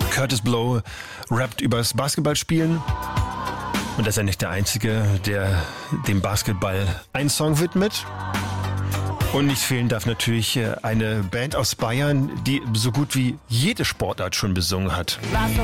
Kurtis Blow rappt übers Basketballspielen. Und er ist ja nicht der Einzige, der dem Basketball einen Song widmet. Und nicht fehlen darf natürlich eine Band aus Bayern, die so gut wie jede Sportart schon besungen hat.